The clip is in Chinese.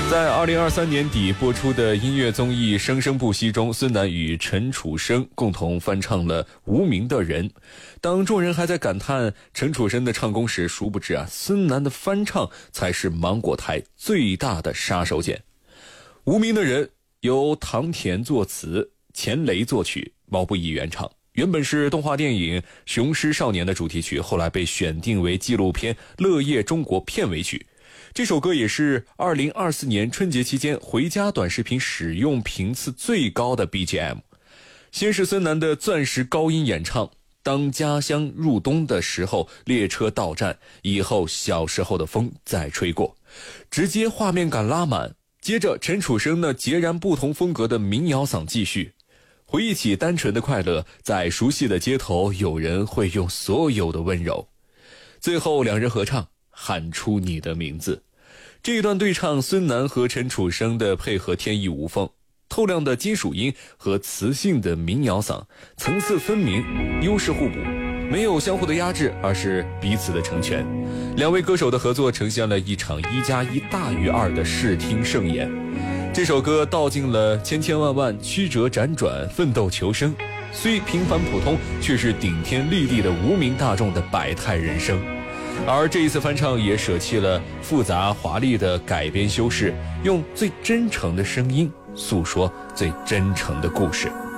在2023年底播出的音乐综艺《生生不息》中，孙楠与陈楚生共同翻唱了《无名的人》。当众人还在感叹陈楚生的唱功时，殊不知孙楠的翻唱才是芒果台最大的杀手锏。《无名的人》由唐田作词，钱雷作曲，毛不易原唱。原本是动画电影《雄狮少年》的主题曲，后来被选定为纪录片《乐业中国》片尾曲。这首歌也是2024年春节期间回家短视频使用频次最高的 BGM。 先是孙楠的钻石高音演唱，当家乡入冬的时候，列车到站以后，小时候的风再吹过，直接画面感拉满。接着陈楚生呢截然不同风格的民谣嗓继续，回忆起单纯的快乐，在熟悉的街头，有人会用所有的温柔。最后两人合唱，喊出你的名字。这一段对唱，孙楠和陈楚生的配合天衣无缝，透亮的金属音和磁性的民谣嗓，层次分明，优势互补，没有相互的压制，而是彼此的成全。两位歌手的合作呈现了一场1+1大于2的视听盛宴。这首歌道尽了千千万万曲折辗转，奋斗求生，虽平凡普通，却是顶天立地的无名大众的百态人生。而这一次翻唱也舍弃了复杂华丽的改编修饰，用最真诚的声音诉说最真诚的故事。